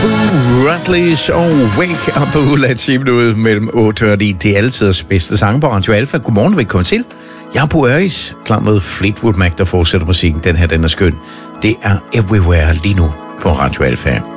Rutley's og Wake Up på 10 minutter mellem 8 og 9. Det er altid bedste sang på Radio Alfa. Godmorgen og velkommen til. Jeg er på Øris, klar med Fleetwood Mac, der fortsætter musikken. Den her, den er skøn. Det er Everywhere lige nu på Radio Alfa.